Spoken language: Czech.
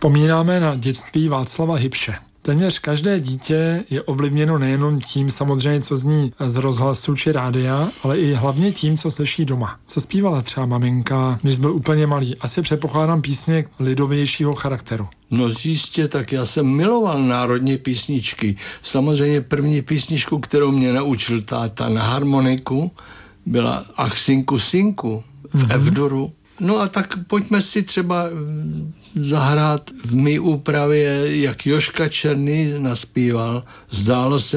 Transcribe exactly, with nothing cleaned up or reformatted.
Vzpomínáme na dětství Václava Hybše. Téměř každé dítě je ovlivněno nejenom tím samozřejmě, co zní z rozhlasu či rádia, ale i hlavně tím, co slyší doma. Co zpívala třeba maminka, když byl úplně malý? Asi předpokládám písně lidovějšího charakteru. No jistě, tak já jsem miloval národní písničky. Samozřejmě první písničku, kterou mě naučil táta na harmoniku, byla Ach synku, synku v mm-hmm. F-duru. No a tak pojďme si třeba zahrát v mý úpravě, jak Jožka Černý naspíval. Zdálo se